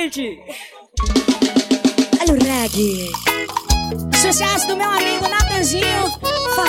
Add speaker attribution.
Speaker 1: seguinte.
Speaker 2: Olha o reggae. Sucesso do meu amigo Natanzinho.